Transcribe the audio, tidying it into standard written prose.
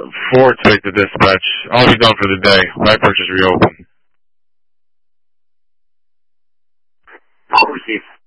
4 take the dispatch. I'll be done for the day. My purchase reopened. I'll receive.